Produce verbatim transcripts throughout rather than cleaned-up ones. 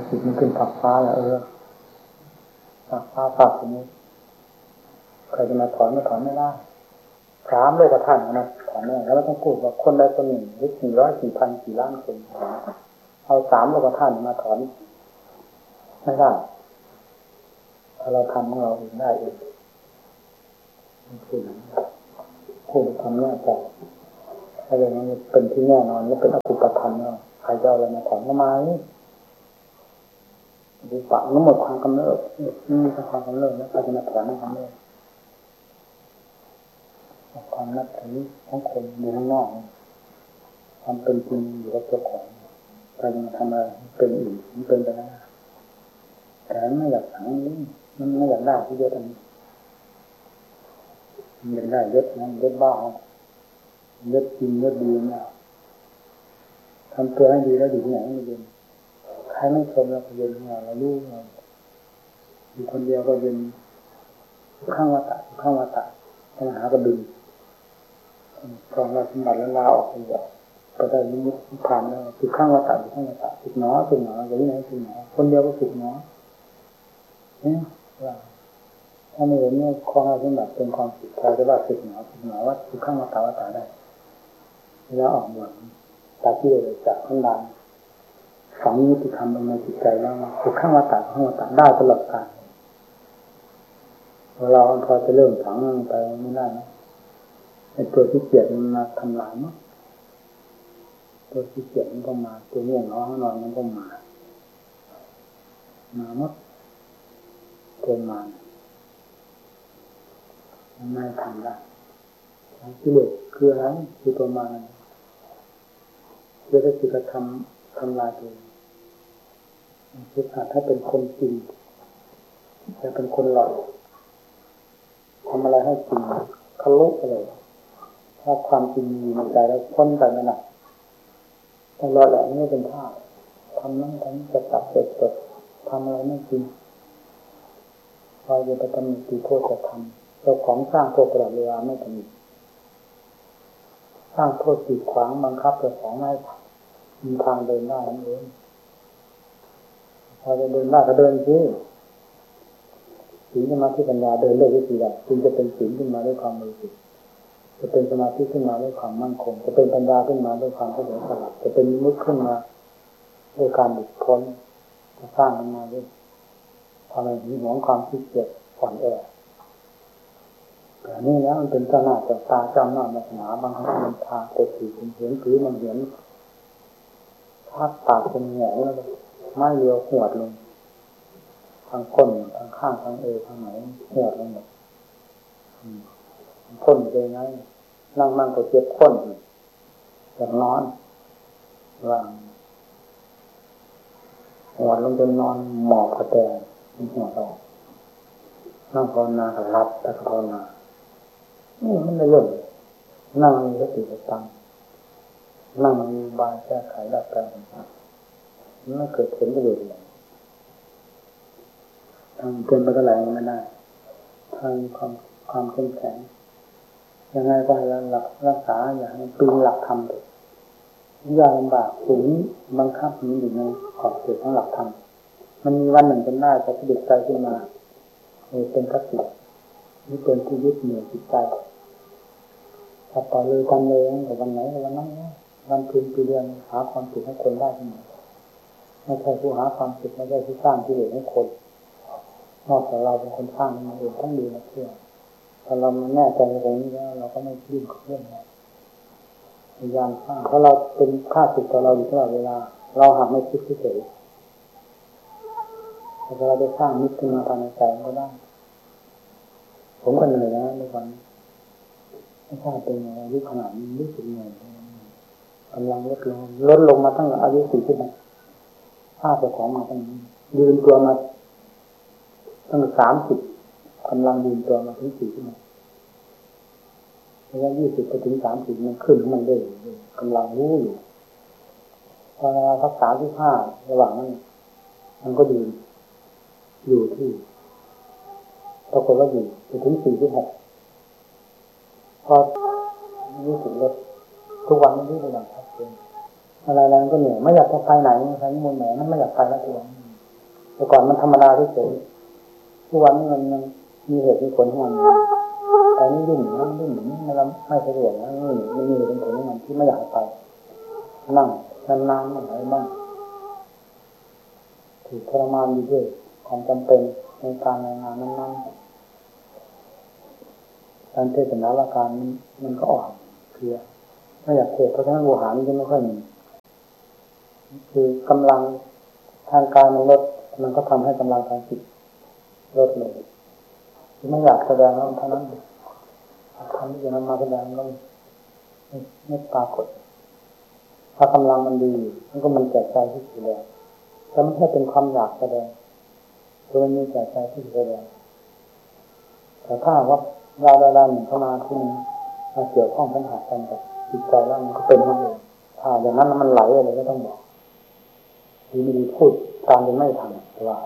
จิตมันขึ้นฝักฟ้าแล้วเออฝักฟ้าฝากอย่างนี้ใครจะมาถอนไม่ถอนไม่ได้สามโลกธาตุนะถอนไม่ได้แล้วไม่ต้องพูดว่าคนใดคนหนึ่งหรือสี่ร้อยสี่พันสี่ล้านคนเอาสามโลกธาตุมาถอนไม่ได้ถ้าเราทำของเราเองได้เองพูดพูดทำแน่ใจอะไรนี้เป็นที่แน่นอนและเป็นอภิปรายเนาะใครจะเอาอะไรมาถอนทำไมดูปะทั้งหมดความกำเริบนี่มีความกำเริบแล้วใครจะมาถอนให้กำเริบความนับถือของคนอยู่ข้างนอกความเป็นจริงอยู่กับเจ้าของใครจะมาทำอะไรเป็นอื่นมันเป็นไปได้แต่ไม่อยากสั่งนี้มันไม่อยากได้ที่เยอะอันนี้มันอยากได้เยอะนะเยอะบ้าเยอะจริงเยอะดีนะทำตัวให้ดีแล้วดีที่ไหนไม่เย็นใครไม่ชมเราก็เย็นเราเรารู้เราอยู่คนเดียวก็เย็นข้างวัฏข้างวัฏปัญหากระดึงกองเราสมบัติแล้วลาออกไปแบบก็ได้นิมิตผ่านแล้วคือข้างวัฏอยู่ข้างวัฏสุดหนอสุดหนออย่างนี้ไหนสุดหนอคนเดียวก็สุดหนอเนี่ยว่าถ้าไม่เห็นเนี่ยคลองเราสมบัติเป็นความสุดท้ายจะว่าสุดหนอสุดหนอว่าคือข้างวัฏวัฏได้แล้วออกหมดตาที่เลยจากข้างล่างฝังนิติธรรมลงในจิตใจแล้วคือข้างวัฏข้างวัฏได้ตลอดกาลเราพอจะเริ่มฝังไปไม่ได้นะไอ้ตัวที่เกียดมันมาทำลายเนาะตัวที่เกียดมันก็มาตัวง่วงนอนนอนมันก็มามาหมดตัวมาไม่ทำได้ที่เหลือคืออะไรคือตัวมาคือถ้าจิตทำทำลายตัวคือถ้าเป็นคนจริงจะเป็นคนหลอกทำอะไรให้จริงทะลุอะไรถ้าความจริงมีในใจแล้วพ้นไปไม่หนักแต่เราแหละไม่เป็นท่าทำนั่งทำจะจับเสร็จเสร็จทำอะไรไม่จริงพอจะไปทำตีโทษจะทำเจ้าของสร้างโทษตลอดเวลาไม่ทำสร้างโทษกีดขวางบังคับเจ้าของให้มีทางเดินได้นั่นเองพอจะเดินได้ก็เดินสิศีลสมาธิปัญญาเดินเรื่องวิธีใดจึงจะเป็นศีลขึ้นมาด้วยความบริสุทธิ์จะเป็นสมาธิขึ้นมาด้วยความมั่นคงจะเป็นปัญญาขึ้นมาด้วยความเข้าใจสลับจะเป็นมุขขึ้นมาด้วยการหลุดพ้นจะสร้างมันมาด้วยความเป็นหิวของความขี้เกียจผ่อนแอแต่นี่นะมันเป็นเจ้าหน้าเจ้าตาเจ้าหน้าศาสนาบางครั้งมันพาไปถือเห็นถือมันเห็นทักปากเป็นแหงแล้วไม่เลียวหวดลงทางก้นทางข้างทางเอวทางไหนหวดลงหมดก้นเป็นไงนั่งนั่งก็เจ็บก้นอย่างนอนว่างหวดลงจนนอนหมอบกระแตหัวเรานั่งภาวนากับรับแต่ภาวนานี่มันไม่เรื่องนั่งมีสติประจำนั่งมีบายแก้ไขดับแปลงมันไม่เกิดผลประโยชน์เลยทางเกินไปก็ไหลไม่ได้ทางความความเข้มแข็งยังไงก็ให้หลักรักษาอย่างนี้ปีนหลักธรรมเลยยากลำบากฝืนบังคับมันอยู่ในขอบเขตของหลักธรรมมันมีวันหนึ่งเป็นได้จะสะดุดใจขึ้นมาเป็นคตินี่เป็นที่ยึดเหนี่ยวจิตใจถ้าต่อเลยกันเลยแต่วันไหนวันนั้นวันคืนปีเดือนหาความสุขให้คนได้ที่ไหนไม่ใช่ผู้หาความสุขไม่ใช่ผู้สร้างที่เหลือให้คนนอกจากเราเป็นคนสร้างมันเองทั้งดีและเชื่อถ้าเราแน่ใจในตรงนี้แล้วเราก็ไม่ดิ้นกับเรื่องนั้นพยายามสร้างเพราะเราเป็นค่าศึกต่อเราอยู่ตลอดเวลาเราหากไม่คิดเฉยๆแต่เราจะสร้างมิตรขึ้นมาภายในใจก็ได้ผมก็เหนื่อยนะในวันไม่ทราบเป็นยังไงอายุขนาดนี้รู้สึกเหนื่อยกำลังลดลงลดลงมาตั้งแต่อายุสี่สิบนะภาพแต่ของมาตั้งยืนตัวมาตั้งสามสิบกำลังยืนตัวมาถึงสี่สิบนะระยะยี่สิบไปถึงสามสิบมันขึ้นมันเด้งกำลังรู้อยู่พอสักสามสิบห้าระหว่างนั้นมันก็ยืนอยู่ที่ปรากฏว่าอยู่ไปถึงสี่สิบหกพอรู้สึกว่าทุกวันนี้เป็นอย่างชัดเจนอะไรๆก็เหนื่อยไม่อยากจะไปไหนใช้มนต์ไหนมันไม่อยากไปแล้วตัวแต่ก่อนมันธรรมดาที่สุดทุกวันนี้มันมันมีเหตุมีผลของมันแต่นี่ยุ่งนั่งยุ่งนี่ไม่ไม่สะดวกนะนี่ไม่มีเป็นผลของมันที่ไม่อยากไปนั่งนานๆอะไรบ้างถูกทรมานอยู่ด้วยความจำเป็นในการงานนั้นๆการเทศนาละการมันก็อ่อนเพลียไม่อยากเทศเพราะฉะนั้นโวหารมันจะไม่ค่อยมีคือกำลังทางกายมันลดมันก็ทำให้กำลังทางจิตลดลงไม่อยากแสดงแล้วเท่านั้นทำอย่างนั้นมาแสดงก็ไม่ไม่ปรากฏถ้ากำลังมันดีมันก็มันแก่ใจที่สุดแล้วแต่ไม่ใช่เป็นความอยากแสดงโดยมีแก่ใจที่สุดแล้วแต่ถ้าว่าเราได้ๆหนึ่งเข้ามาที่นี้มาเกี่ยวข้องปัญหากันกับจิตใจแล้วมันก็เป็นมันเองถ้าอย่างนั้นมันไหลอะไรก็ต้องบอกดีไม่ดีพูดตามจนไม่ทันแต่ว่า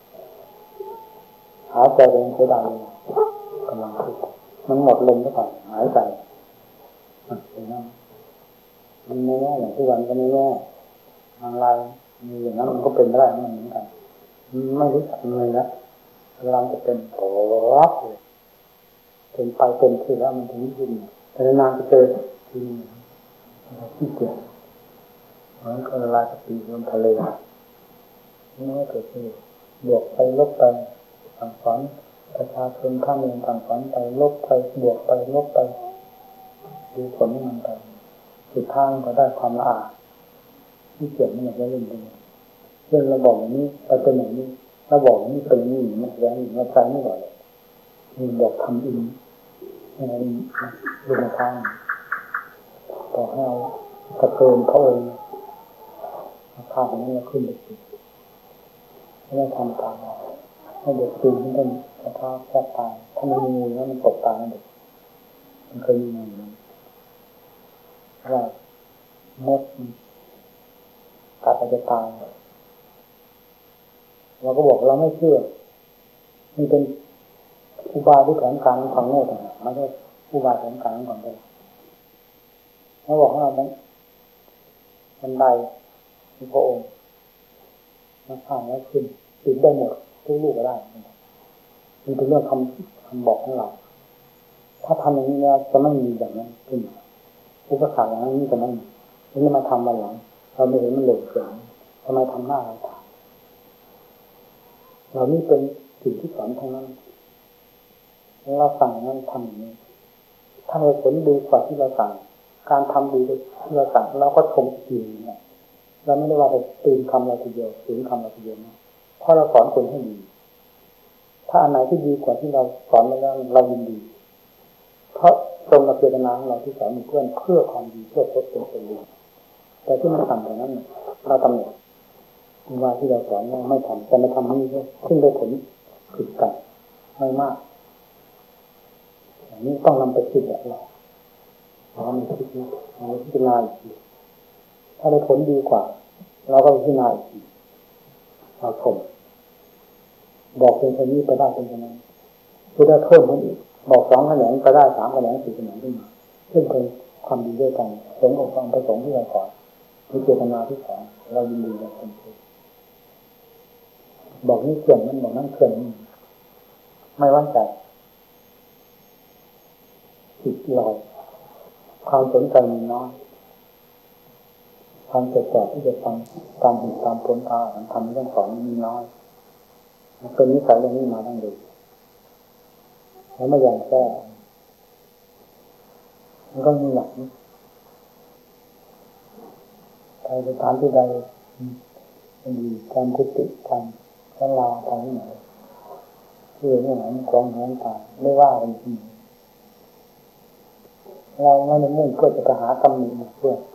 หายใจเองเสียดายกำลังพูดมันหมดลมแล้วก่อนหายใจอย่างนั้นมันไม่แน่อย่างทุกวันก็ไม่แน่ทางไรมีอย่างนั้นมันก็เป็นได้เหมือนกันไม่รู้จักเลยนะเวลาจะเป็นโอ้ยเป็นไปเป็นที่แล้วมันถึงยิ่งแต่นานจะเจอทีที่เกิดเหมือนกับลายสปีบนทะเลนี่ไม่เกิดขึ้นบวกไปลบไปสั่งสอนประชาชนข้ามเมืองสั่งสอนไปลบไปบวกไปลบไปดูผลของมันไปสุดท้ายก็ได้ความละอาที่เกี่ยวไม่อยากจะเล่นเลยเรื่องเราบอกอย่างนี้ไปเป็นอย่างนี้เราบอกอย่างนี้เป็นนี่มันแสดงอย่างว่าใจไม่ไหวมีบอกทำอินอะไรดูมาทางต่อให้เอากระเทินเขาเองภาพนั้นเราขึ้นไปสิไม่ได้ทำตามให้เด็กตื่นขึ้นต้นกระทาแทบตายถ้ามันมีแล้วมันตกตายเด็กมันเคยมีอย่างนั้นว่ามดกัดอาจจะตายเราก็บอกเราไม่เชื่อมันเป็นอุบายที่แผนการของโง่ต่างหากไม่ใช่อุบายแผนการของเราเขาบอกว่ามันมันใดมีพระองค์มาผ่านแล้วขึ้นติดได้หมดทุกลูกก็ได้มันเป็นเรื่องคำคำบอกของเราถ้าทำอย่างนี้แล้วจะไม่มีแบบนั้นขึ้นอุปสรรคอย่างนี้จะไม่มีนี่มาทำวันหลังเราไม่เห็นมันเหลวเสียงทำไมทำหน้าเราถามเรานี่เป็นสิ่งที่สอนทั้งนั้นเราสั่งนั้นทำอย่างนี้ถ้าเราผลดีกว่าที่เราสั่งการทำดีที่เราสั่งเราก็ชมจริงนะเราไม่ได้ว่าไปตื่นคำเราทีเดียวตื่นคำเราทีเดียวนะเพราะเราสอนคนให้ดีถ้าอันไหนที่ดีกว่าที่เราสอนแล้วเรายินดีเพราะตรงกับเจตนาของเราที่สอนเพื่อนเพื่อความดีเพื่อพจน์เป็นประโยชน์แต่ที่มันต่ำกว่านั้นเราตำหนิว่าที่เราสอนไม่ทำแต่มาทำนี่ขึ้นได้ผลผิดกันไม่มากอย่างนี้ต้องนำไปคิดแบบเราเราไม่คิดนะเราพิจารณาอีกทีถ้าได้ผลดีกว่าเราก็พิจารณาอีกทีเราชมบอกเป็นคนนี้ไปได้เป็นคนนั้นคือได้เพิ่มขึ้นอีกบอกสองแขนงก็ได้สามแขนงสี่แขนงขึ้นมาซึ่งเป็นความดีด้วยกันสมกับความประสงค์ที่เราขอที่เจตนาที่ขอเรายินดีเราเป็นคนบอกนี่เขื่อนนั่นบอกนั่นเขื่อนนี่ไม่ว่างใจจิตลอยความสนใจมีน้อยความจดจ่อที่จะฟังตามเหตุตามผลตามทำเรื่องสอนมีน้อยมันเป็นนิสัยเรื่องนี้มาตั้งแต่แล้วไม่อย่างแก้มันก็มีหลักใครจะถามที่ใดมันดีการคุติการละลาทางไหนที่เรื่องไหนมันกองแหงตายไม่ว่ากันทีเราไม่ได้มุ่งเพื่อจะไปหากำหนดเพื่อน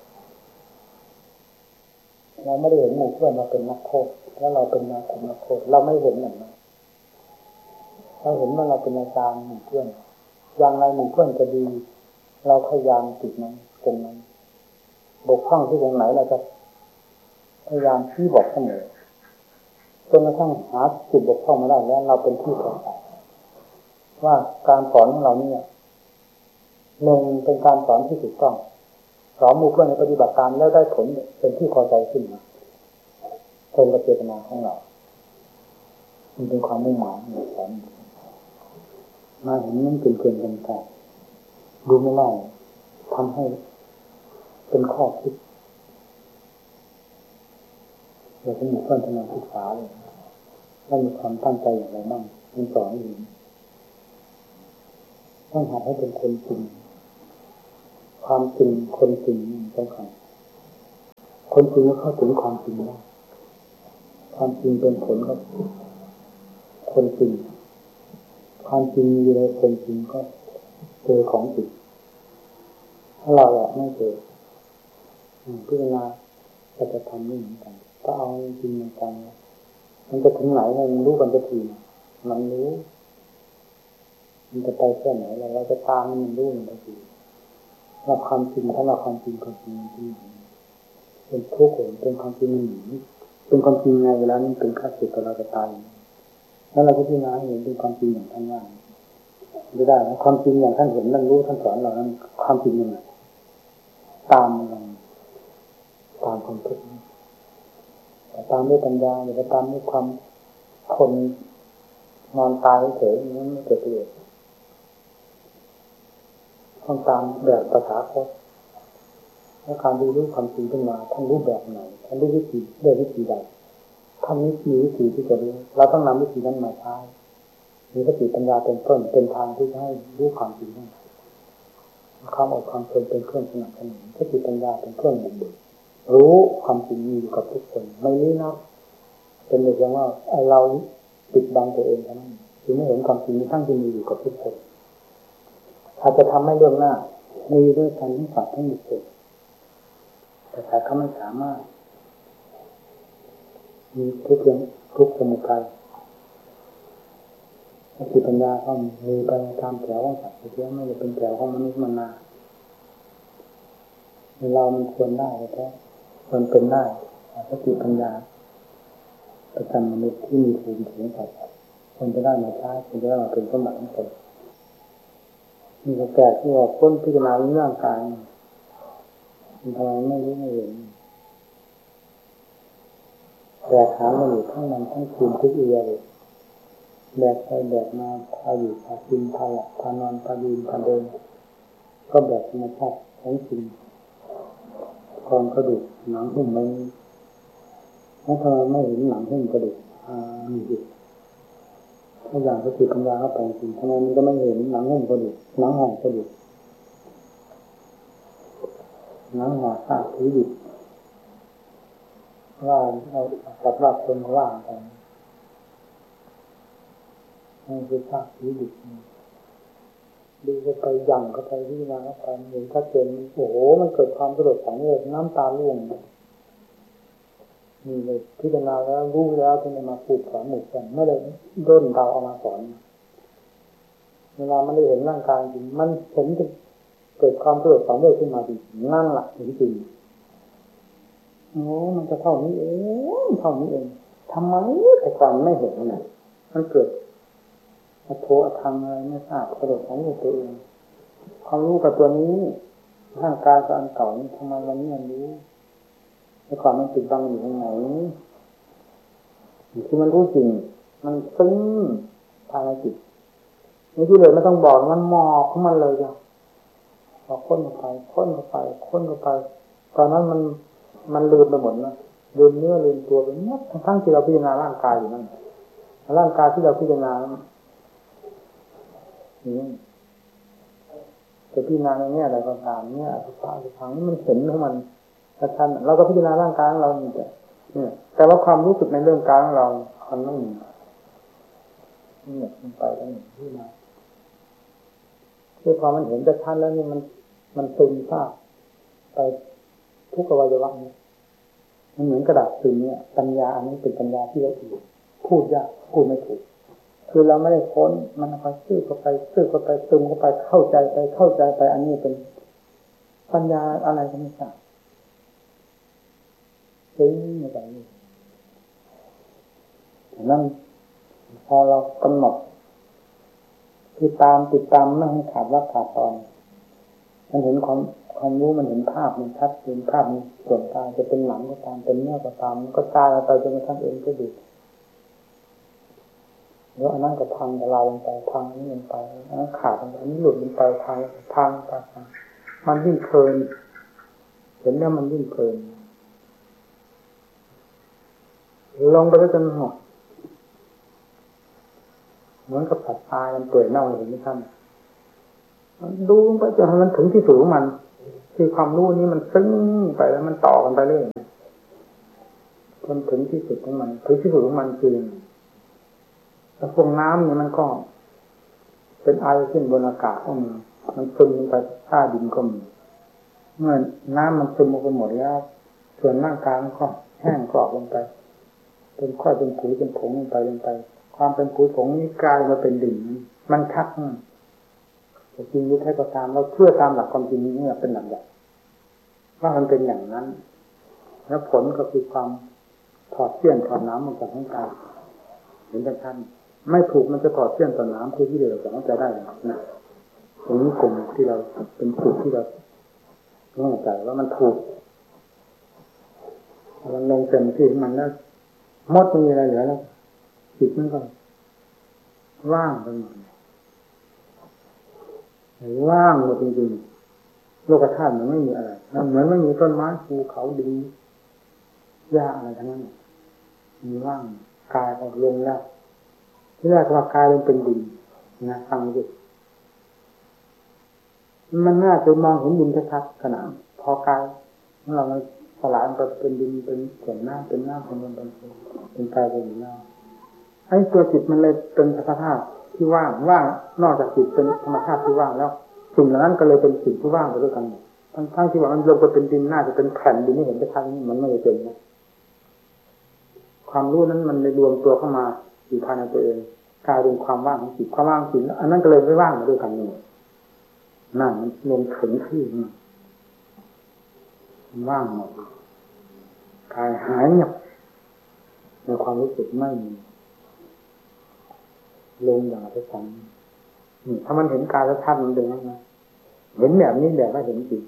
เราไม่ได้เห็นหมู่เพื่อนเราเป็นนักโทษแล้วเราเป็นนักนักโทษเราไม่เห็นอย่างนั้นเราเห็นว่าเราเป็นอาจารย์หมู่เพื่อนอย่างไรหมู่เพื่อนจะดีเราพยายามติดนั้นตรงนั้นบกพร่องที่ตรงไหนเราจะพยายามที่บอกเสมอจนกระทั่งหาจุดบกพร่องมาได้แล้วเราเป็นที่พอใจว่าการสอนของเราเนี่ยหนึ่งเป็นการสอนที่ถูกต้องสอนหมู่เพื่อนในปฏิบัติตามแล้วได้ผลเป็นที่พอใจขึ้นมาตรงกับเจตนาของเรามันเป็นความมุ่งหมายในสอนมาเห็นมันเกินๆกันไปดูไม่ได้ทำให้เป็นข้อคิดเราจะมีเพื่อนทำงานศึกษาเลยว่ามีความตั้งใจอย่างไรบ้างมันสอนอยู่ต้องหัดให้เป็นคนจริงความจริงคนจริงนี่สำคัญคนจริงก็เข้าถึงความจริงได้ความจริงเป็นผลก็คนจริงความจริงอยู่ในคนจริงก็เจอของจริงถ้าเราอะไม่เจอพิจารณาจะจะทำนี่เหมือนกันก็เอาจริงมันจังมันจะถึงไหนมันรู้กันจะทีมันรู้มันจะไปแค่ไหนแล้วเราจะตามมันรู้มันจะทีเราความจริงถ้าเราความจริงความจริงจริงเป็นทุกข์เป็นความจริงเป็นความจริงไงเวลานี้เป็นข้าศึกกับเราจะตายแล้วเราก็พิจารณาเห็นเป็นความจริงอย่างท่านว่าไม่ได้นะความจริงอย่างท่านเห็นท่านรู้ท่านสอนเรานั้นความจริงยังไงตามมันตามความทุกข์แต่ตามด้วยปัญญาหรือตามด้วยความคนนอนตายเฉยๆนั้นไม่เกิดประโยชน์ต้องตามแบบภาษาเขาและการดูรู้ความจริงขึ้นมาท่านรู้แบบไหนท่านรู้วิธีด้วยวิธีใดท่านนี้มีวิธีที่จะรู้เราต้องนำวิธีนั้นมาใช้มีสติปัญญาเป็นต้นเป็นทางที่จะให้รู้ความจริงนั้นความอดความทนเป็นเครื่องสนับสนุนสติปัญญาเป็นเครื่องบุกเบิกรู้ความจริงมีอยู่กับทุกคนไม่นี้นะเป็นเรื่องว่าไอ้เราปิดบังตัวเองเท่านั้นจึงไม่เห็นความจริงทั้งที่มีอยู่กับทุกคนอาจจะทำให้เรื่องหน้ามีด้วยกันทั้งสัตว์ทั้งบุคคลแต่ถ้าเขาไม่สามารถมีทุกเรื่องทุกสมุทัยสติปัญญาเขามีไปตามแถวของสัตว์เพียงไม่ได้เป็นแถวของมนุษย์มนาเรามันควรได้แท้ควรเป็นได้สติปัญญาประจำมนุษย์ที่มีภูมิถึงสัตว์ควรจะได้มาใช้ควรจะได้มาเป็นสมบัติของตนมีแก่ที่ออกพ้นพิจารณาเรื่องร่างกายมันทำไมไม่รู้ไม่เห็นแบกหามาอยู่ทั้งวันทั้งคืนทุกเอียเลยแบกไปแบกมาพาอยู่พากินพาหลับพานอนพายืนพาเดินก็แบกธรรมชาติของจริงกองกระดูกหนังหุ้มมันแล้วทำไมไม่เห็นหนังหุ้มกระดูกอ่ามีอยู่ถ้าอย่างสติปัญญาเข้าไปจริงทำไมมันก็ไม่เห็นหนังหุ้มกระดูกหนังห่อกระดูกหนังห่อซากผีดิบว่าเราตัดว่าคนว่าไปนี่คือซากผีดิบดูเข้าไปยั่งเข้าไปที่นาเข้าไปเห็นชัดเจนโอ้โหมันเกิดความสลดสังเวชน้ำตาร่วงนี่เลยพิจารณาแล้วรู้แล้วจึงมาพูดสอนหมู่กันไม่ได้ด้นเดาเอามาสอนเวลามันได้เห็นร่างกายจริงมันเห็นจะเกิดความสลดสังเวชขึ้นมาจริงนั่นแหละจริงโอ้มันจะเท่านี้เองเท่านี้เองทำไมแต่ก่อนไม่เห็นน่ะมันเกิดอโทอทังอะไรไม่ทราบกระโดดของตัวเองความรู้กับตัวนี้ร่างกายกับอันเก่านี่ทำไมวันนี้มันรู้แต่ก่อนมันติดบังอยู่ตรงไหนที่มันรู้จริงมันซึ้งภายในจิตนี่ที่เลยไม่ต้องบอกมันหมอกของมันเลยจ้ะพอค้นเข้าไปค้นเข้าไปค้นเข้าไปตอนนั้นมันมันลืมไปหมดนะลืมเนื้อลืมตัวไปหมดทั้งที่เราพิจารณาร่างกายอยู่นั่นร่างกายที่เราพิจารณานี่จะพิจารณาในแง่อะไรก็ตามเนี่ยอสุภะอสุภังนี่มันเห็นของมันชัดๆเราก็พิจารณาร่างกายของเรานี่แต่เนี่ยแต่ว่าความรู้สึกในเรื่องกายของเรามันไม่มีเนี่ยมันไปแล้วนี่ที่มาคือพอมันเห็นชัดๆแล้วนี่มันมันซึมซาบไปทุกอวัยวะเนี่ยมันเหมือนกระดาษซึมเนี่ยปัญญาอันนี้เป็นปัญญาที่ละเอียดพูดยากพูดไม่ถูกคือเราไม่ได้ค้นมันคอยซื้อเข้าไปซื้อเข้าไปซึมเข้าไปเข้าใจไปเข้าใจไปอันนี้เป็นปัญญาอะไรก็ไม่ทราบซึ้งมาจากนี้นั่นพอเรากำหนดคือตามติดตามไม่ให้ขาดวักขาดตอนมันเห็นความความรู้มันเห็นภาพมันชัดเห็นภาพมันส่วนกายจะเป็นหนังก็ตามเป็นเนื้อก็ตามมันก็กลายไปจนกระทั่งเองก็ดูแล้วอันนั้นก็พังทลายลงไปพังนี้ลงไปอันนั้นขาดลงไปอันนี้หลุดลงไปพังพังไปมันยิ่งเพลินเห็นแล้วมันยิ่งเพลินลงไปแล้วจนหมดเหมือนกับผัดปลามันเปื่อยเน่าเห็นไหมท่านมันดูลงไปจนมันถึงที่สุดของมันคือความรู้นี้มันซึ้งไปแล้วมันต่อกันไปเรื่อยจนถึงที่สุดของมันถึงที่สุดของมันคือแล้วพวกน้ำเนี่ยมันก็เป็นไอขึ้นบนอากาศก็มีมันซึมลงไปใต้ดินก็มีเมื่อน้ำมันซึมลงไปหมดแล้วส่วนร่างกายมันก็แห้งกรอบลงไปเป็นค่อยเป็นผุยเป็นผงลงไปลงไปความเป็นผุยผงนี้กลายมาเป็นดินมันชัดแต่จริงรู้แท้ก็ตามเราเชื่อตามหลักความจริงนี้เนี่ยเป็นหลักใหญ่ว่ามันเป็นอย่างนั้นแล้วผลก็คือความถอดเสี้ยนถอดน้ำออกจากร่างกายเห็นท่านไม่ถูกมันจะถอดเสี้ยนต่อน้ำคือที่เดียวจะเข้าใจได้นะตรงนี้กลุ่มที่เราเป็นจุดที่เราแน่ใจว่ามันถูกมันลงเต็มที่มันแล้วมดมีอะไรเหลือแล้วจิตมันก็ว่างไปหมดว่างหมดจริงๆโลกธาตุมันไม่มีอะไรมันเหมือนไม่มีต้นไม้ภูเขาดินหญ้าอะไรทั้งนั้นมีว่างกายออกลงแล้วที่แรกว่ากายลงเป็นดินนะฟังดิมันน่าจะมองเห็นดินชัดๆขนาดพอกายของเรามันสลายไปเป็นดินเป็นส่วนน้ำเป็นน้ำเป็นลมเป็นเป็นกายเป็นหินน้ำไอ้ตัวจิตมันเลยเป็นสภาพที่ว่างว่างนอกจากจิตเป็นธรรมชาติที่ว่างแล้วสิ่งเหล่านั้นก็เลยเป็นสิ่งที่ว่างไปด้วยกันทั้งทั้งที่ว่ามันลงไปเป็นดินน่าจะเป็นแผ่นดินนี่เห็นชัดๆนี่มันไม่ได้เป็นนะความรู้นั้นมันเลยรวมตัวเข้ามาอยู่ภายในตัวเองกลายเป็นความว่างของจิตความว่างจิตอันนั้นก็เลยไม่ว่างมาด้วยกันนี่นั่นมันลงถึงที่นี่ว่างหมดกายหายเงียบในความรู้สึกไม่มีลงอย่างที่สังถ้ามันเห็นกายแล้วชัดมันเป็นยังไงเห็นแบบนี้แบบว่าเห็นจริง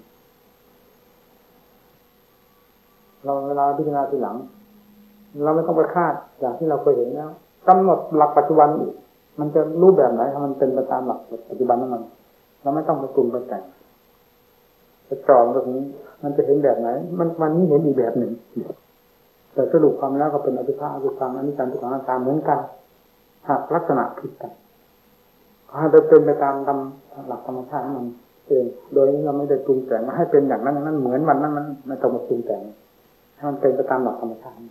เราเวลาพิจารณาทีหลังเราไม่ต้องไปคาดอย่างที่เราเคยเห็นแล้วกำหนดหลักปัจจุบันมันจะรู้แบบไหนถ้ามันเป็นไปตามหลักปัจจุบันนั่นมันเราไม่ต้องไปปรุงไปแต่งจะจองตรงนี้มันจะเห็นแบบไหนมันวันนี้เห็นอีกแบบหนึ่งแต่สรุปความแล้วก็เป็นอภิภาอภิธรรมอนิจจังทุกขังอนัตตาเหมือนกันหากลักษณะผิดกันให้ไปเป็นไปตามตามหลักธรรมชาติมันเองโดยเราไม่ได้ปรุงแต่งมาให้เป็นอย่างนั้นอย่างนั้นเหมือนวันนั้นมันไม่ต้องมาปรุงแต่งให้มันเป็นไปตามหลักธรรมชาติ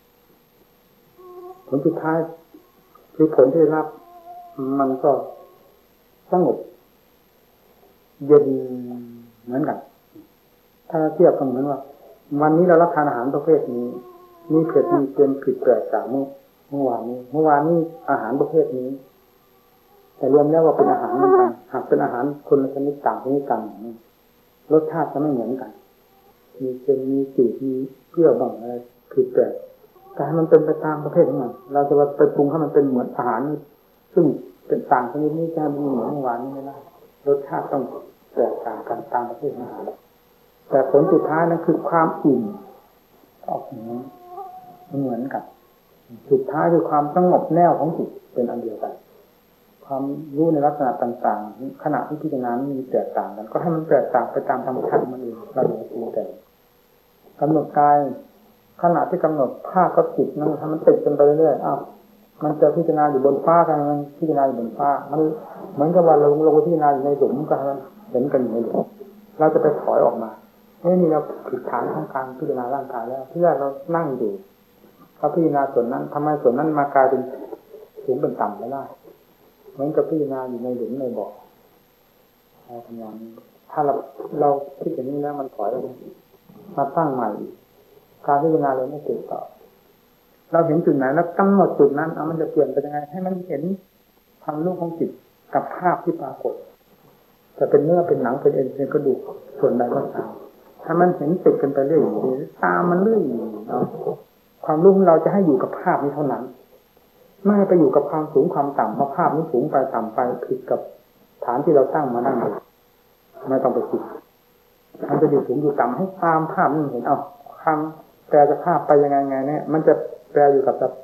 ผลสุดท้ายคือผลที่ได้รับมันก็สงบเย็นเหมือนกันถ้าเทียบกันเหมือนว่าวันนี้เรารับทานอาหารประเภทนี้มีเผ็ดมีเค็มผิดแปลกจากเมื่อเมื่อวานนี้เมื่อวานนี้อาหารประเภทนี้แต่รวมแล้วว่าเป็นอาหารเหมือนกันหากเป็นอาหารคนละชนิดต่างชนิดกันรสชาติจะไม่เหมือนกันมีเค็มมีจืดมีเปรี้ยวบ้างอะไรผิดแปลกแต่มันเป็นไปตามประเภทของมันเราจะไปปรุงให้มันเป็นเหมือนอาหารซึ่งเป็นต่างชนิดนี้จะมีเหมือนเมื่อวานนี้ไม่ได้รสชาติต้องแตกต่างกันตามประเภทอาหารแต่ผลสุดท้ายนั้นคือความอิ่มออกเหมือนกันสุดท้ายคือความสงบแน่วของจิตเป็นอันเดียวกันความรู้ในลักษณะต่างๆขณะที่พิจารณามีแตกต่างกันก็ให้มันแตกต่างไปตามธรรมชาติมันเองเราอย่าปรุงแต่งกำหนดกายขณะที่กำหนดภาพกับจิตนั้นถ้ามันติดกันไปเรื่อยๆอ้าวมันจะพิจารณาอยู่บนฟ้ากันพิจารณาอยู่บนฟ้ามันเหมือนกับว่าเราลงพิจารณาอยู่ในหลุมก็เห็นกันอยู่ในหลุมเราจะไปถอยออกมาเฮ้ยนี่เราผิดฐานของการพิจารณาร่างกายแล้วที่แรกเรานั่งอยู่เราพิจารณาส่วนนั้นทำไมส่วนนั้นมากลายเป็นสูงเป็นต่ำไม่ได้เหมือนกับพิจารณาอยู่ในหลุมในบ่อเราทำอย่างนี้ถ้าเราเราคิดอย่างนี้แล้วมันถอยเรามาตั้งใหม่การพิจารณาเลยไม่ติดต่อเราเห็นจุดไหนแล้วกำหนดจุดนั้นเอามันจะเปลี่ยนไปยังไงให้มันเห็นความรู้ของจิตกับภาพที่ปรากฏจะเป็นเนื้อเป็นหนังเป็นเอ็นเป็นกระดูกส่วนใดก็ตามถ้ามันเห็นติดกันไปเรื่อยๆตามมันเรื่อยเนาะความรู้ของเราจะให้อยู่กับภาพนี้เท่านั้นไม่ให้ไปอยู่กับความสูงความต่ำเพราะภาพนี้สูงไปต่ำไปผิดกับฐานที่เราตั้งมานั่งเลยไม่ต้องไปคิดมันจะอยู่สูงอยู่ต่ำให้ตามภาพนี้เห็นเอาคำแปลจะภาพไปยังไงไงเนี่ยมันจะแปลอยู่กับ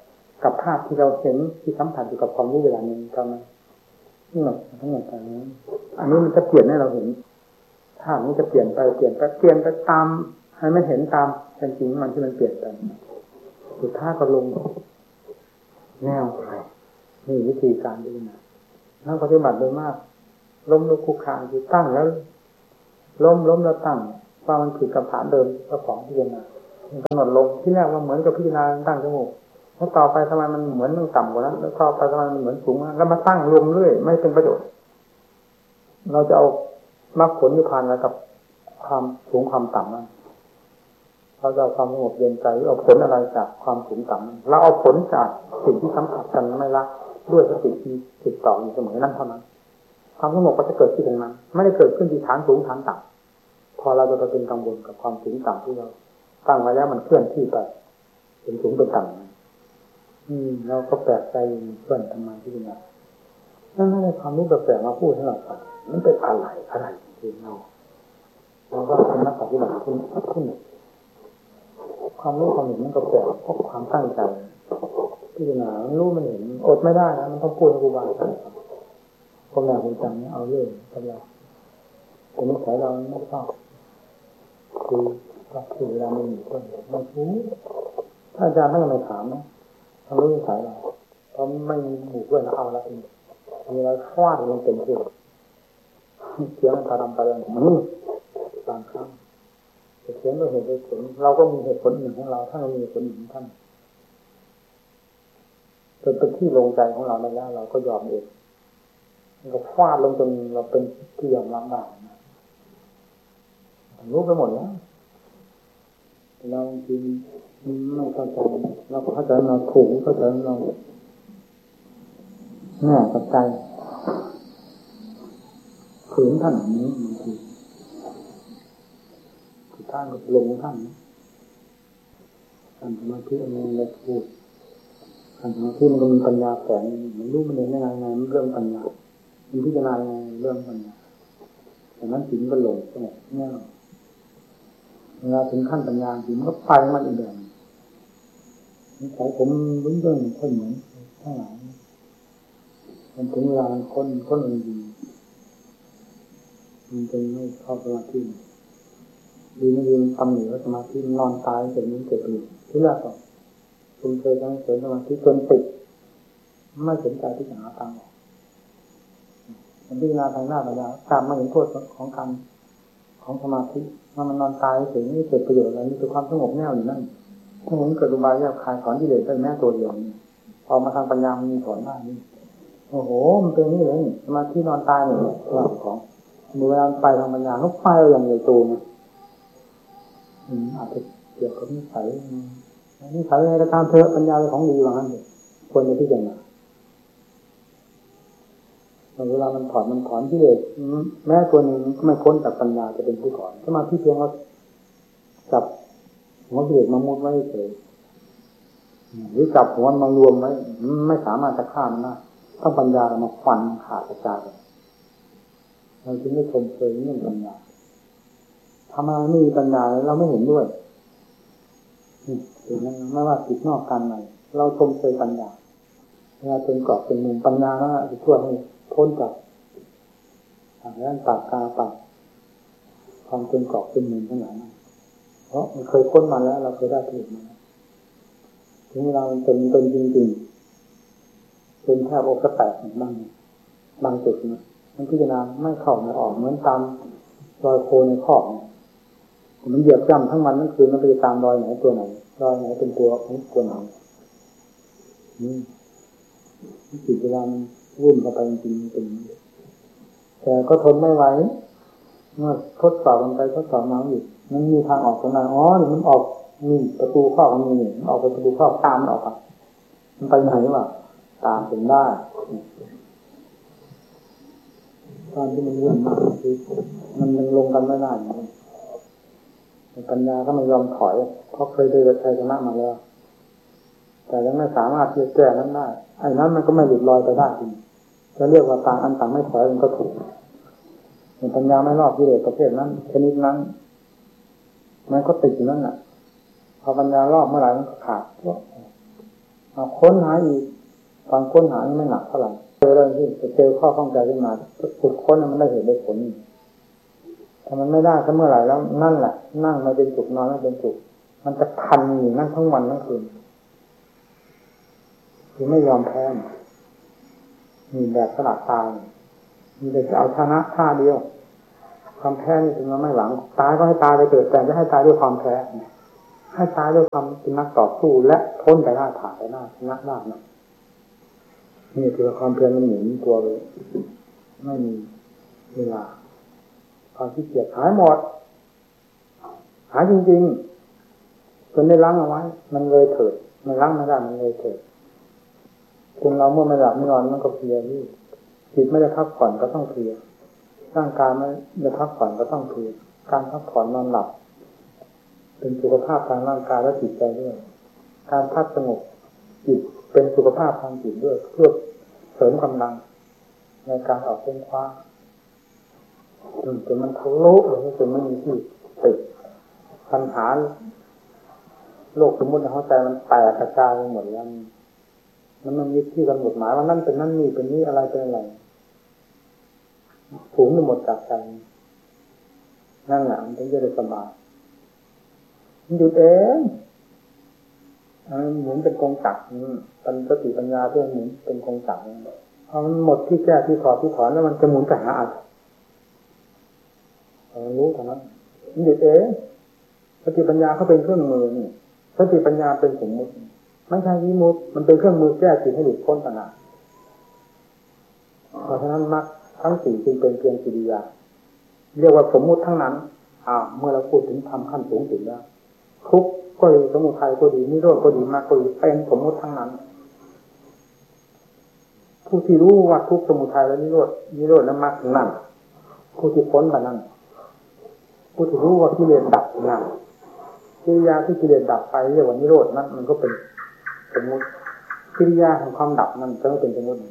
กับภาพที่เราเห็นที่สัมผัสอยู่กับความรู้เวลานี้เท่านั้นนี่หมดทั้งหมดอันนี้อันนี้มันจะเปลี่ยนให้เราเห็นภาพนี้จะเปลี่ยนไปเปลี่ยนไปเปลี่ยนไปตามให้มันเห็นตามเป็นจริงมันที่มันเปลี่ยนไปสุดท้ายก็ลงแนวไปนี่วิธีการดูนะนักปฏิบัติโดยมากล้มลุกคุกคานคือตั้งแล้วล้มล้มแล้วตั้งว่ามันผิดกับฐานเดิมเจ้าของพิจารณากำหนดลงที่แรกว่าเหมือนกับพิจารณาตั้งจมูกแล้วต่อไปทำไมมันเหมือนมันต่ำกว่านั้นแล้วต่อไปทำไมมันเหมือนสูงแล้วมาตั้งรวมเรื่อยไม่เป็นประโยชน์เราจะเอามรรคผลนิพพานอะไรกับความสูงความต่ำนั้นเราจะเอาความสงบเย็นใจเอาผลอะไรจากความสูงต่ำเราเอาผลจากสิ่งที่สัมผัสกันไม่ละด้วยสติที่ติดต่ออยู่เสมอนั่นเท่านั้นความสงบก็จะเกิดที่ตรงนั้นไม่ได้เกิดขึ้นที่ฐานสูงฐานต่ำพอเราจะไปเป็นกังวลกับความสูงต่ำที่เราตั้งไว้แล้วมันเคลื่อนที่ไปเป็นสูงเป็นต่ำอืมเราก็แปลกใจเพื่อนทำไมที่นี่นั่นไม่ได้ความรู้แปลกๆมาพูดให้เราฟังมันเป็นอะไรอะไรที่เราเราก็เป็นนักปฏิบัติขึ้นขึ้นความรู้ความเห็นมันก็แปลกเพราะความตั้งใจที่หนารู้มันเห็นอดไม่ได้นะมันต้องพูดให้ครูบาอาจารย์ฟังคนแม่คนจังเอาเรื่องกับเราแต่นิสัยเราไม่ชอบคือก็คือเวลาไม่มีคนไม่รู้ถ้าอาจารย์ท่านก็ไม่ถามนะทำรู้นิสัยเราเพราะไม่มีหมู่เพื่อนเอาละเองมีอะไรฟาดลงเต็มที่เสียงมันตาดำไปแล้วนี่บางครั้งแต่เสียงด้วยเหตุด้วยผลเราก็มีเหตุผลหนึ่งของเราท่านก็มีเหตุผลหนึ่งของท่านจนเป็นที่ลงใจของเราแล้วเราก็ยอมเองมันก็ฟาดลงจนเราเป็นที่ยอมรับได้นะรู้ไปหมดแล้วเราจริงไม่เข้าใจเราเข้าใจเราถูกเข้าใจเราแน่กับใจขืนท่านอย่างนี้บางทีคือท่านก็ลงท่านท่านสมาธิมันเลยพูดท่านสมาธิมันก็มีปัญญาแฝงมันรู้มันเองได้ไงมันเรื่องปัญญามันพิจารณาไงเรื่องปัญญาแต่นั้นถึงก็ลงสงบแน่เวลาถึงขั้นปัญญาถึงก็ไปมันอีกแบบของผมลุ้นเรื่องคนเหมือนทั้งหลายมันถึงเวลาคนคนอื่นดีมันเป็นไม่เข้าสมาธิดีไม่ดีทำหนีว่าสมาธินอนตายเสร็จนี้เกิดอีกที่แรกก่อนคุณเคยทำเสริมสมาธิจนติดไม่สนใจที่จะหาทางออกมันพิจารณาทางหน้าปัญญาตามมาเห็นโทษของการของสมาธิว่ามันนอนตายเฉยไม่เกิดประโยชน์อะไรนี่คือความสงบแน่วอยู่นั่นถ้าผมเกิดอุบายแยบคายถอนกิเลสได้แม่ตัวเดียวนี่พอมาทางปัญญามันมีถอนได้นี่โอ้โหมันเป็นนี่เลยสมาธินอนตายเนี่ยตัวของเวลาไปทางปัญญาเขาไปอย่างใหญ่โตนะอืมอาจจะเกี่ยวกับนิสัยนิสัยอะไรก็ตามเถอะปัญญาเป็นของดีว่างั้นเลยควรจะพิจารณาเวลามันถอนมันถอนกิเลสแม้ตัวนึงไม่พ้นจากปัญญาจะเป็นผู้ถอนสมาธิเพียงว่าจับหัวกิเลสมามุดไว้เฉยหรือจับหัวมารวมไว้ไม่สามารถจะฆ่ามันได้ต้องปัญญามาฟันขาดกระจายเราจึงไม่ชมเชยเรื่องปัญญาทำไมไม่มีปัญญาเราไม่เห็นด้วยถึงนั้นไม่ว่าติดนอกกันไหนเราชมเชยปัญญาเวลาเป็นกรอบเป็นมุมปัญญาแล้วจะช่วยให้พ้นจากทางด้านปากกาปากความเป็นกรอบเป็นมุมทั้งหลายเพราะมันเคยพ้นมาแล้วเราเคยได้ผลมาถึงเวลามันเป็นเป็นจริงๆเป็นแทบอกกระแตกบางบางจุดนะมันพิจารณาไม่เข้าไม่ออกเหมือนตามรอยโคในข้อมันเหยียบย่ำทั้งวันทั้งคืนมันไปตามรอยไหนตัวไหนรอยไหนเป็นตัวของตัวไหนอืมจิตเวลามันวุ่นเข้าไปจริงๆเป็นแต่ก็ทนไม่ไหวเมื่อทดสอบมันไปทดสอบมาอีกมันมีทางออกตรงนั้นอ๋อมันออกนี่ประตูเข้ามันมีมันออกประตูเข้าตามมันออกไปมันไปไหนวะตามถึงได้ตอนที่มันวุ่นมากคือมันยังลงกันไม่ได้ปัญญาก็ไม่ยอมถอยเพราะเคยได้ชัยชนะมาแล้วแต่ยังไม่สามารถที่จะแก้นั้นได้ไอ้นั้นมันก็ไม่หลุดลอยไปได้จริงจะเรียกว่าต่างอันต่างไม่ถอยมันก็ถูกปัญญาไม่รอบกิเลสประเภทนั้นชนิดนั้นมันก็ติดอยู่นั่นแหละพอปัญญารอบเมื่อไหร่มันก็ขาดเอาค้นหาอีกการค้นหานี่ไม่หนักเท่าไหร่เจอเรื่องที่เจอข้อข้องใจขึ้นมาขุดค้นมันได้เหตุได้ผลถ้ามันไม่ได้ก็เมื่อไหร่แล้วนั่นแหละนั่งไม่เป็นสุขนอนไม่เป็นสุขมันจะพันอยู่นั่นทั้งวันทั้งคืนคือไม่ยอมแพ้มีแบบสลัดตายมีแต่จะเอาชนะท่าเดียวความแพ้นี่ถึงเราไม่หวังตายก็ให้ตายไปเกิดแต่จะให้ตายด้วยความแพ้ให้ตายด้วยความเป็นนักต่อสู้และทนไปหน้าผ่าไปหน้าชนะได้นะนี่คือความเพียรมันหมุนตัวเลยไม่มีเวลาความขี้เกียจหายหมดหายจริงๆจนได้ล้างเอาไว้มันเลยเถิดมันล้างไม่ได้มันเลยเถิดคนเราเมื่อไม่หลับไม่นอนมันก็เพลียนี่จิตไม่ได้พักผ่อนก็ต้องเพลียร่างกายไม่ได้พักผ่อนก็ต้องเพลียการพักผ่อนนอนหลับเป็นสุขภาพทางร่างกายและจิตใจด้วยการพักสงบจิตเป็นสุขภาพทางจิตด้วยเพื่อเสริมกำลังในการออกค้นคว้าจนมันทะลุเลยจนไม่มีที่ติดปัญหาโลกสมมุติในหัวใจมันแตกกระจายไปหมดแล้วมันมันมีที่กำหนดหมายว่านั่นเป็นนั่นนี่เป็นนี่อะไรเป็นอะไรถูกไปหมดจากใจนั่นแหละมันถึงจะได้สบายมันหยุดเองหมุนเป็นกงจักรปัญสติปัญญาเพื่อหมุนเป็นกงจักรพอมันหมดที่แก้ที่ถอดที่ถอนแล้วมันจะหมุนไปหาอะไรรู้เท่านั้นมันหยุดเองสติปัญญาเขาเป็นเครื่องมือนี่สติปัญญาเป็นสมมุติไม่ใช่วิมุตติมันเป็นเครื่องมือแก้จิตให้หลุดพ้นต่างหากเพราะฉะนั้นมรรคทั้งสี่จึงเป็นเพียงกิริยาเรียกว่าสมมุติทั้งนั้นอ่าเมื่อเราพูดถึงธรรมขั้นสูงสุดแล้วทุกข์ก็ดีสมุทัยก็ดีนิโรธก็ดีมรรคก็ดีเป็นสมมุติทั้งนั้นผู้ที่รู้ว่าทุกข์สมุทัยและนิโรธนิโรธและมรรคนั่นผู้ที่พ้นมานั่นผู้ที่รู้ว่ากิเลสดับนั่นกิริยาที่กิเลสดับไปเรียกว่านิโรธนั่นมันก็เป็นสมมุติกิริยาของความดับนั่นก็เป็นสมมุติ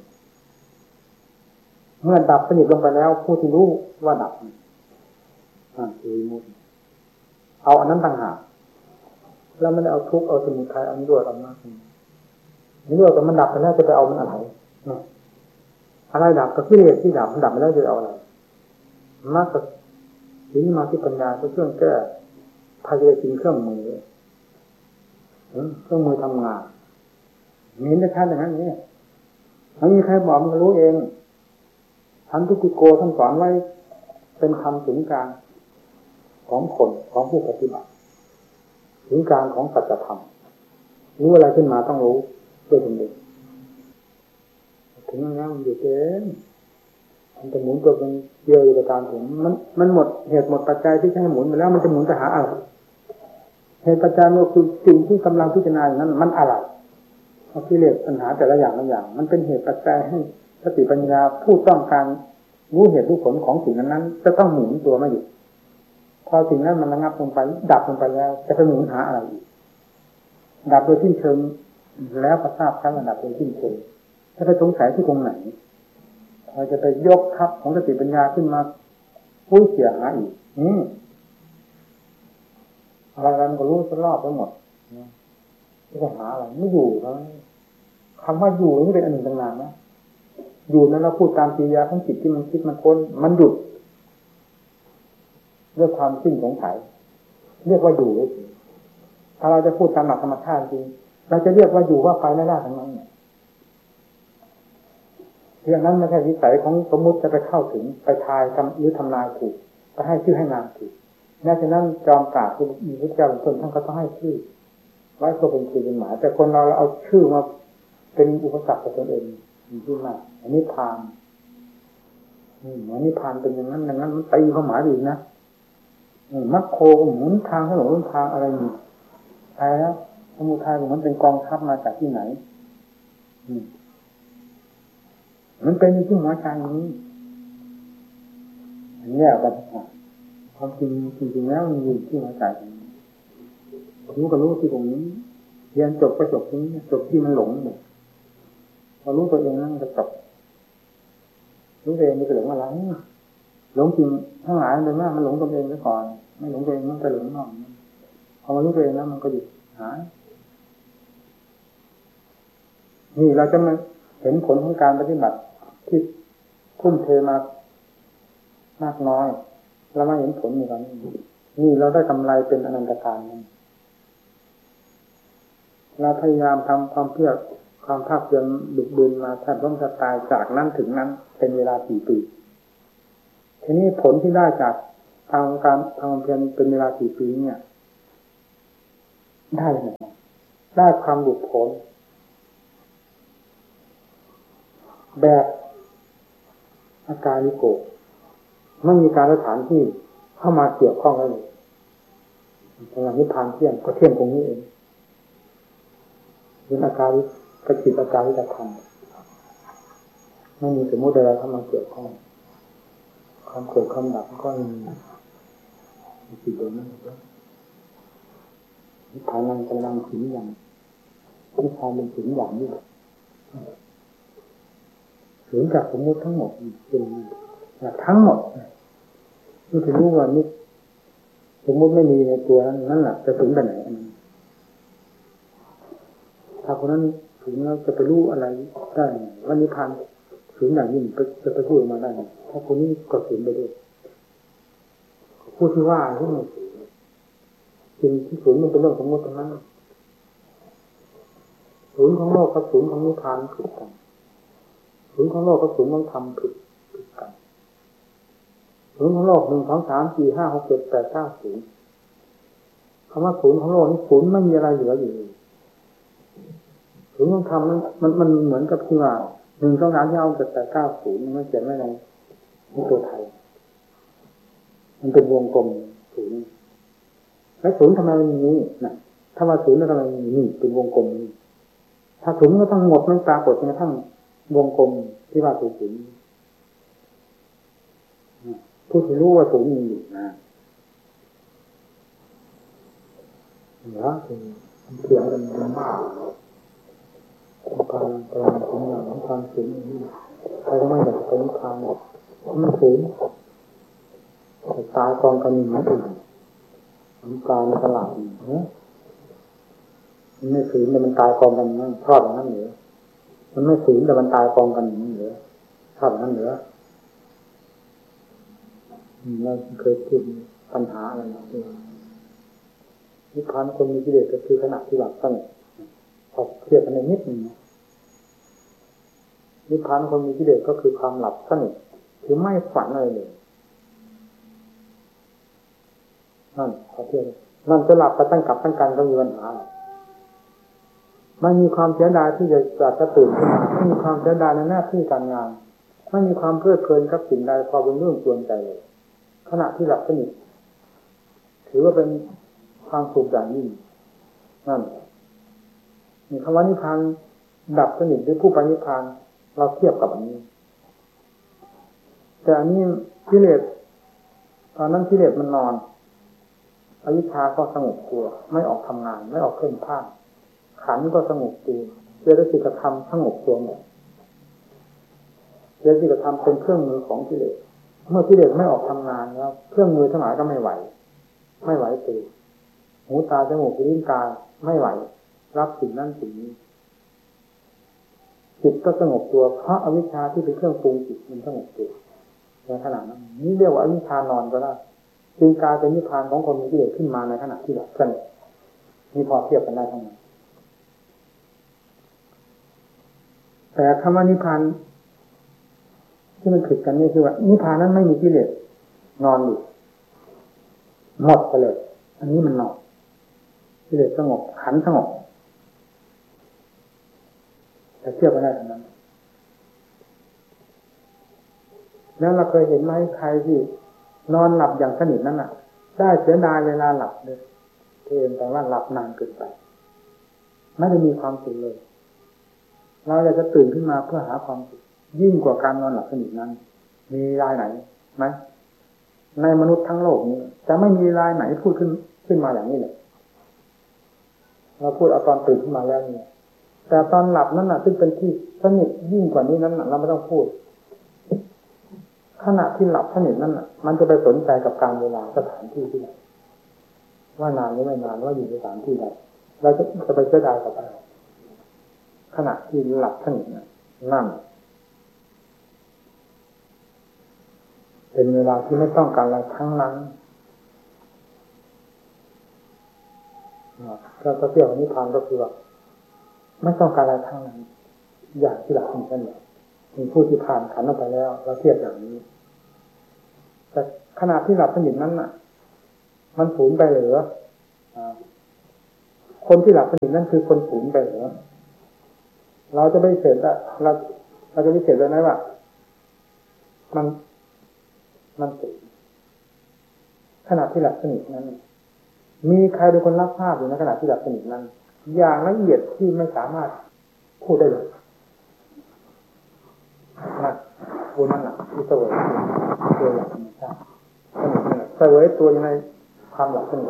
เมื่อดับสนิทลงไปแล้วผู้ที่รู้ว่าดับนั่นคือสมมุติเอาอันนั้นต่างหากแล้วมันเอาทุกข์เอาสมุทัยเอานิโรธเอามรรคนิโรธแต่มันดับไปแล้วจะไปเอามันอะไรอะไรดับก็กิเลสที่ดับมันดับไปแล้วจะเอาอะไรมรรคทีนี้มาที่ปัญญาเป็นเครื่องแก้พายจริงเครื่องมือเครื่องมือทำงานเห็นได้ชัดอย่างนั้นนี่ไม่มีใครบอกมันรู้เองท่านทุติโกท่านสอนไว้เป็นคำถึงการของคนของผู้ปฏิบัติถึงการของสัจธรรมรู้อะไรขึ้นมาต้องรู้ด้วยตนเองถึงนั้นมันอยู่เองมันจะหมุนตัวเป็นเดียวอยู่กับการถึงมันมันหมดเหตุหมดปัจจัยที่จะให้หมุนไปแล้วมันจะหมุนไปหาอะไรเหตุปัจจัยมันคือสิ่งที่กำลังพิจารณาอย่างนั้นมันอะไรเอากิเลสปัญหาแต่ละอย่างละอย่างมันเป็นเหตุปัจจัยให้สติปัญญาผู้ต้องการรู้เหตุรู้ผลของสิ่งนั้นๆจะต้องหมุนตัวมาอยู่พอสิ่งนั้นมันระงับลงไปดับลงไปแล้วจะไปหมุนหาอะไรอีกดับโดยสิ้นเชิงแล้วก็ทราบทั้งระดับโดยสิ้นเชิงถ้าไปสงสัยที่ตรงไหนเราจะไปยกทัพของสติปัญญาขึ้นมาพุ้ยเสียหาอีกอืมอะไรกันก็รู้ตลอดไปหมดจะหาอะไรไม่อยู่แล้วคำว่าอยู่นี่เป็นอันหนึ่งต่างหากนะอยู่นั้นเราพูดตามกิริยาของจิตที่มันคิดมันค้นมันหยุดด้วยความสิ้นสงสัยเรียกว่าอยู่เลยถ้าเราจะพูดตามหลักธรรมชาติจริงเราจะเรียกว่าอยู่ว่าไปไม่ได้ทั้งนั้นเรื่องนั้นไม่ใช่วิสัยของสมมุติจะไปเข้าถึงไปทายทำหรือทำนายถูกไปให้ชื่อให้นามถูกแม้ฉะนั้นจอมปราบที่มีพระเจ้าเป็นต้นท่านก็ต้องให้ชื่อไว้ก็เป็นคือเป็นหมายแต่คนเราเราเอาชื่อมาเป็นอุปสรรคกับตนเองมีที่มากอันนี้พานอืมอันนี้พานเป็นอย่างนั้นอย่างนั้นมันตีความหมายอีกนะมัคโคหมุนทางถนนทางอะไรนี่ตายแล้วสมุทัยมันเป็นกองทัพมาจากที่ไหนอืมมันเป็นที่หัวใจนี้อันนี้เอาแบบความจริงจริงๆแล้วมันอยู่ที่หัวใจรู้ก็รู้ที่ตรงนี้เรียนจบก็จบตรงนี้จบที่มันหลงหมดพอรู้ตัวเองนั่นก็จบรู้ตัวเองมันจะหลงอะไรหลงจริงทั้งหลายเลยว่ามันหลงตัวเองไว้ก่อนไม่หลงตัวเองมันจะหลงนอกพอมารู้ตัวเองแล้วมันก็หยุดหายนี่เราจะมาเห็นผลของการปฏิบัติที่ทุ่มเทมามากน้อยเรามาเห็นผลในตอนนี้นี่เราได้กำไรเป็นอนันตการเราพยายามทำความเพียรความภาคเพียรดุบึนมาแทบล้มแทบตายจากนั้นถึงนั้นเป็นเวลาสี่ปีทีนี้ผลที่ได้จากทางการทำความเพียรเป็นเวลาสี่ปีเนี่ยได้ไหมได้ความหลุดพ้นแบบอาการลิโกไม่มีการสถานที่เข้ามาเกี่ยวข้องเลยพลังนิพพานเที่ยงก็เที่ยงตรงนี้เองเป็นอาการกระจิตอาการที่จะทำไม่มีสมมติอะไรเข้ามาเกี่ยวข้องความเกิดความดับก็มีจิตเดินนั่นเองนิพพานังกำลังถึงอย่างนิพพานเป็นถึงอย่างนี้ถึงกับสมมติทั้งหมดเป็นทั้งหมดนี่จะรู้ว่านี่สมมติไม่มีในตัวนั้นนั่นแหละจะถึงไปไหนถ้าคนนั้นถึงแล้วจะไปรู้อะไรได้ว่านิพพานถึงอย่างนี้จะไปพูดมาได้ถ้าคนนี้ก็ถึงไปด้วยพูดที่ว่าที่มันสิ่งที่ศูนย์มันเป็นเรื่องสมมติตรงนั้นศูนย์ของโลกกับศูนย์ของนิพพานผิดกันศูนย์ของโลกกับศูนย์ของธรรมผิดผิดกันศูนย์ของโลกหนึ่งสองสามสี่ห้าหกเจ็ดแปดเก้าศูนย์คำว่าศูนย์ของโลกนี่ศูนย์ไม่มีอะไรเหลืออยู่ศูนย์ของธรรมมันมันมันเหมือนกับที่ว่าหนึ่งสองสามที่เอาเจ็ดแปดเก้าศูนย์มันเขียนไว้ในในตัวไทยมันเป็นวงกลมศูนย์แล้วศูนย์ทำไมมันมีนะถ้าว่าศูนย์แล้วทำไมมันมีนี่เป็นวงกลมนี่ถ้าศูนย์ก็ต้องหมดมันปรากฏจนกระทั่งวงกลมที่ว่าศูนย์ศูนย์ผู้ที่รู้ว่าศูนย์มีอยู่นะเหรอคือเถียงกันมากการกำลังถึงอย่างของความศูนย์นี่ใครก็ไม่อยากจะเป็นทางมันศูนย์ตายกองกันอยู่นั่นเองมันกลายในตลาดเนี่ยมันไม่ศูนย์แต่มันตายกองกันนั่นชอบอย่างนั้นเหรอมันไม่ศูนย์แต่มันตายกองกันอย่างนี้เหรอชอบอย่างนั้นเหรอเราเคยพูดปัญหาอะไรนะนิพพานคนมีกิเลสก็คือขณะที่หลับสงบพอเทียบกันในนิดหนึ่งนิพพานคนมีกิเลสก็คือความหลับสนิทคือไม่ฝันอะไรเลยนั่นพอเทียบนั่นจะหลับไปตั้งกับตั้งกันก็มีปัญหาไม่มีความเสียดายที่จะจะตื่นขึ้นมาไม่มีความเสียดายในหน้าที่การงานไม่มีความเพลิดเพลินกับสิ่งใดพอเป็นเรื่องชวนใจเลยขณะที่หลับสนิทถือว่าเป็นความสุขอย่างยิ่งนั่นมีคำว่านิพพานดับสนิทด้วยผู้ปณิพพานเราเทียบกับอันนี้แต่อันนี้กิเลสตอนนั้นกิเลสมันนอนอวิชชาก็สงบตัวไม่ออกทำงานไม่ออกเคลื่อนผ้าขันธ์ก็สงบตัวเจตสิกธรรมสงบตัวหมดเจตสิกธรรมเป็นเครื่องมือของกิเลสเมื่อกิเลสไม่ออกทำงานแล้วเครื่องมือทั้งหลายก็ไม่ไหวไม่ไหวตัวหูตาจมูกลิ้นกายไม่ไหวรับสิ่งนั้นสิ่งนี้จิตก็สงบตัวเพราะอวิชชาที่เป็นเครื่องปรุงจิตมันสงบตัวในขณะนั้นนี่เรียกว่าอวิชชานอนก็ได้จึงกลายเป็นนิพพานของคนมีกิเลสขึ้นมาในขณะที่หลับสนิทนี่พอเทียบกันได้ทั้งนั้นแต่คำว่านิพพานที่มันผิดกันนี่คือว่านิพพานนั้นไม่มีกิเลสนอนอยู่หมดไปเลยอันนี้มันนอนกิเลสสงบขันธ์สงบแต่เทียบกันได้ทั้งนั้นแล้วเราเคยเห็นไหมใครที่นอนหลับอย่างสนิทนั้นน่ะได้เสียดายเวลาหลับเลยเพียงแต่ว่าหลับนานเกินไปไม่ได้มีความสุขเลยเราอยากจะตื่นขึ้นมาเพื่อหาความสุขยิ่งกว่าการนอนหลับสนิทนั้นมีรายไหนไหมในมนุษย์ทั้งโลกนี้จะไม่มีรายไหนพูดขึ้นขึ้นมาอย่างนี้เลยเราพูดเอาตอนตื่นขึ้นมาแล้วเนี่ยแต่ตอนหลับนั้นน่ะซึ่งเป็นที่สนิทยิ่งกว่านี้นั้นเราไม่ต้องพูดขณะที่หลับสนิทนั้นน่ะมันจะไปสนใจกับการเวลาสถานที่ที่ไหนว่านานหรือไม่นานว่าอยู่ในสถานที่ใดเราจะจะไปเสียดายกับอะไรขณะที่หลับสนิทนั่นเป็นเวลาที่ไม่ต้องการอะไรทั้งนั้นเราก็เที่ยวนิพพานก็คือว่าไม่ต้องการอะไรทั้งนั้นอย่างที่หลับสนิทนั่นแหละมีผู้ที่ผ่านขันออกไปแล้วเราเทียบอย่างนี้แต่ขณะที่หลับสนิทนั้นน่ะมันสูญไปหรือคนที่หลับสนิทนั่นคือคนสูญไปหรือเราจะไม่เสร็จอะเราเราจะไม่เสร็จเลยไหมว่ามันมันสูญขณะที่หลับสนิทนั้นมีใครเป็นคนรับทราบอยู่ในขณะที่หลับสนิทนั้นอย่างละเอียดที่ไม่สามารถพูดได้เลยนะบุญนั่นแหละที่เสวยตัวหลับสนิทสนิทนั่นแหละเสวยตัวในความหลับสนิท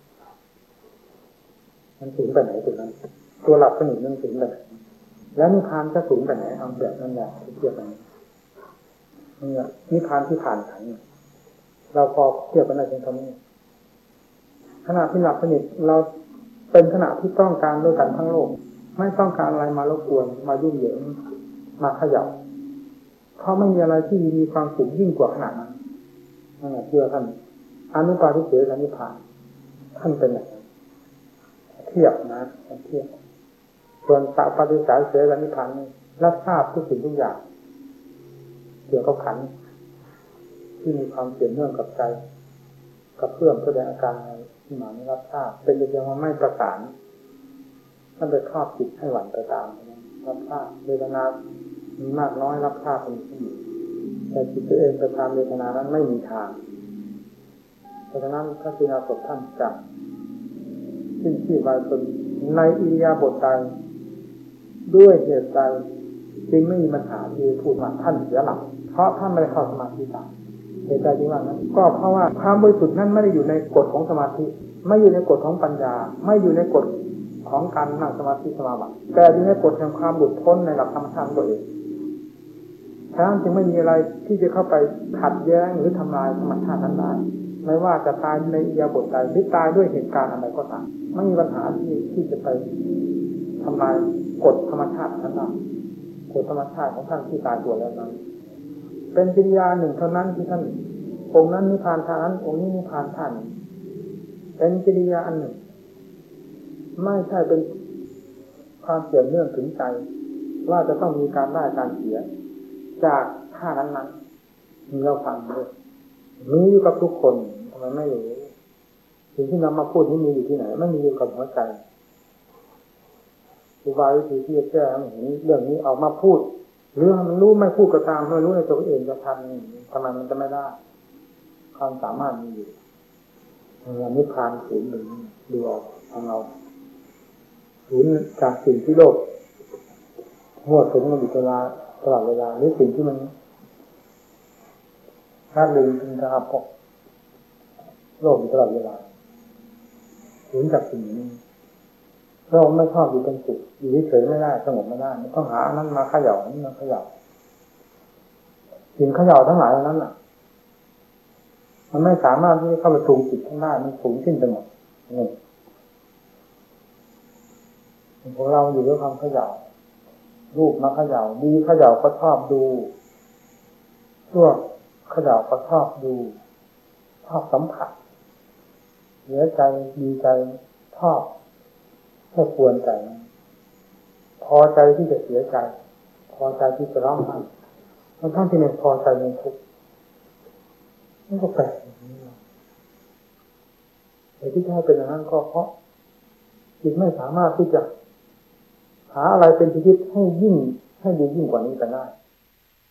มันสูญไปไหนตัวนั้นตัวหลับสนิทนั้นสูญไปไหนแล้วนิพพานจะสูญไปไหนเอาแบบนั้นอย่างที่เทียบกันนี่นิพพานที่ผ่านขันเราพอเทียบกันได้เพียงเท่านี้ขณะที่หลับสนิทเราเป็นขณะที่ต้องการด้วยกันทั้งโลกไม่ต้องการอะไรมารบกวนมายุ่งเหยิงมาเขย่าเพราะไม่มีอะไรที่มีความสุขยิ่งกว่าขนาดนั้นนั่นแหละเชื่อท่านอนุปาทิเสสนิพพานท่านเป็นอย่างนั้นเทียบนะเทียบส่วนสัพปฏิสัยเสสนิพพานนี่รับทราบทุกสิ่งทุกอย่างเกี่ยวกับขันธ์ที่มีความเกี่ยวเนื่องกับใจกับเพื่อมแสดงอาการในที่หมายนี้รับทราบเป็นเพียงว่าไม่ประสานท่านไปครอบจิตให้หวั่นไปตามรับทราบเวทนามีมากน้อยรับทราบเป็นที่แต่จิตตัวเองไปตามเวทนานั้นไม่มีทางเพราะฉะนั้นพระศรีนาถท่านจับสิ้นชีพไปจนในอิริยาบถใดด้วยเหตุใดจึงไม่มีปัญหาที่พูดว่าท่านเสียหลักเพราะท่านไม่ได้เข้าสมาธิตามเหตุใดจริงว่านั้นก็เพราะว่าความบริสุทธิ์นั้นไม่ได้อยู่ในกฎของสมาธิไม่อยู่ในกฎของปัญญาไม่อยู่ในกฎของการนั่งสมาธิสมาบัติแต่อยู่ในกฎแห่งความหลุดพ้นในหลักธรรมชาติตัวเองฉะนั้นจึงไม่มีอะไรที่จะเข้าไปขัดแย้งหรือทำลายธรรมชาตินั้นได้ไม่ว่าจะตายในอิริยาบถใดหรือตายด้วยเหตุการณ์อะไรก็ตามไม่มีปัญหาที่ที่จะไปทำลายกฎธรรมชาตินั้นได้กฎธรรมชาติของท่านที่ตายตัวแล้วนั้นเป็นกิริยาหนึ่งเท่านั้นที่ท่านองค์นั้นนิพพานท่านนั้นองค์นี้นิพพานท่านเป็นกิริยาอันหนึ่งไม่ใช่เป็นความเกี่ยวเนื่องถึงใจว่าจะต้องมีการได้การเสียจากท่านั้นๆมีเราฟังด้วยมีอยู่กับทุกคนทำไมไม่รู้สิ่งที่นำมาพูดนี้มีอยู่ที่ไหนไม่มีอยู่กับหัวใจอุบายวิธีที่จะแก้เห็นเรื่องนี้เอามาพูดหรือมันรู้ไม่พูดก็ตามไม่รู้ในตัวเองจะทำทำไมมันจะไม่ได้ความสามารถมีอยู่เรานิพพานสูงหนึ่งดูออกทางเราสูญจากสิ่งที่โลกหัวถึงมันอยู่ตลอดตลอดเวลาหรือสิ่งที่มันน่าลืมถึงนะครับพวกโลกอยู่ตลอดเวลาสูญจากสิ่งนี้เราไม่ชอบอยู่เป็นสุขอยู่เฉยไม่ได้สงบไม่ได้ต้องหานั้นมาเขย่านั้นมาเขย่าสิ่งเขย่าทั้งหลายนั้นน่ะมันไม่สามารถที่จะเข้าไปสูงจิตข้างหน้ามันสูงขึ้นไปหมดนี่พวกเราอยู่ด้วยความเขย่ารูปมาเขย่าดีเขย่าก็ชอบดูชั่วเขย่าก็ชอบดูชอบสัมผัสเสียใจดีใจชอบไม่ควรใจพอใจที่จะเสียใจพอใจที่จะร้องไห้มันทั้งที่ไม่พอใจในทุกข์นี่ก็แปลกแต่ที่แท้เป็นอย่างนั้นก็เพราะจิตไม่สามารถที่จะหาอะไรเป็นชีวิตให้ยิ่งให้ดียิ่งกว่านี้กันได้